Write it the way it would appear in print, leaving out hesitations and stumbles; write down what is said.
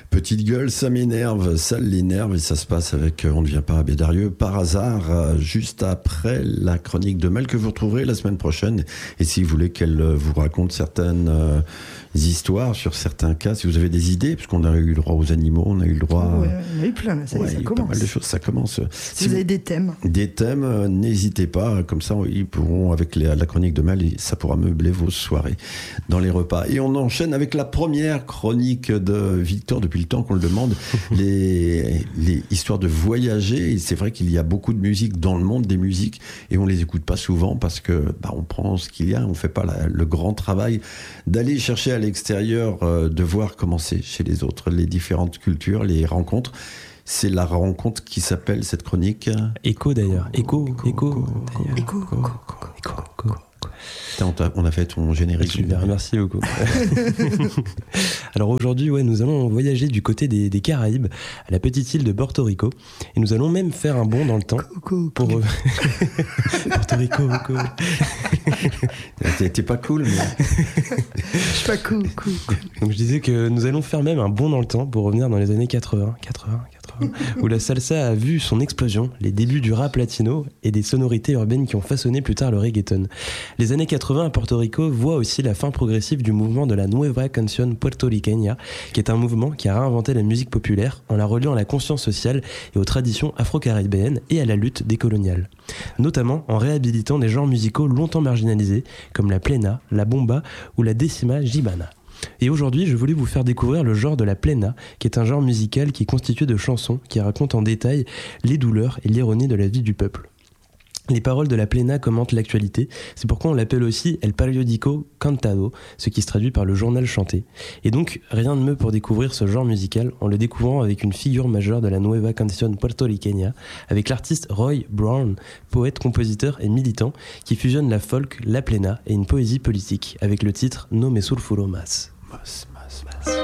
Petite gueule, ça m'énerve, ça l'énerve, et ça se passe avec On ne vient pas à Bédarieux par hasard, juste après la chronique de Mel que vous retrouverez la semaine prochaine. Et si vous voulez qu'elle vous raconte certaines histoires sur certains cas, si vous avez des idées, puisqu'on a eu le droit aux animaux, on a eu le droit... on a eu plein, ça commence. Pas mal de choses, ça commence. Si vous avez des thèmes. Des thèmes, n'hésitez pas, comme ça ils pourront, avec la chronique de Mel, ça pourra meubler vos soirées dans les repas. Et on enchaîne avec la première chronique de Victor, depuis le temps qu'on le demande, les histoires de voyager. Et c'est vrai qu'il y a beaucoup de musique dans le monde, des musiques, et on les écoute pas souvent parce que on prend ce qu'il y a, on fait pas le grand travail d'aller chercher à l'extérieur, de voir comment c'est chez les autres, les différentes cultures, les rencontres. C'est la rencontre qui s'appelle cette chronique Écho d'ailleurs. Écho. On a fait ton générique. Super, merci beaucoup. Alors aujourd'hui, nous allons voyager du côté des Caraïbes, à la petite île de Porto Rico, et nous allons même faire un bond dans le temps pour Porto Rico. T'es pas cool, mais Je suis pas cool. Donc je disais que nous allons faire même un bond dans le temps pour revenir dans les années 80, où la salsa a vu son explosion, les débuts du rap latino et des sonorités urbaines qui ont façonné plus tard le reggaeton. Les années 80 à Porto Rico voient aussi la fin progressive du mouvement de la Nueva Canción Puertorriqueña, qui est un mouvement qui a réinventé la musique populaire en la reliant à la conscience sociale et aux traditions afro-caribéennes et à la lutte décoloniale. Notamment en réhabilitant des genres musicaux longtemps marginalisés, comme la plena, la bomba ou la décima gibana. Et aujourd'hui, je voulais vous faire découvrir le genre de la plena, qui est un genre musical qui est constitué de chansons qui racontent en détail les douleurs et l'ironie de la vie du peuple. Les paroles de la plena commentent l'actualité, c'est pourquoi on l'appelle aussi El Periódico Cantado, ce qui se traduit par le journal chanté. Et donc, rien de mieux pour découvrir ce genre musical en le découvrant avec une figure majeure de la Nueva Canción Puertorriqueña, avec l'artiste Roy Brown, poète, compositeur et militant, qui fusionne la folk, la plena et une poésie politique, avec le titre No me sulfuro más. Mas.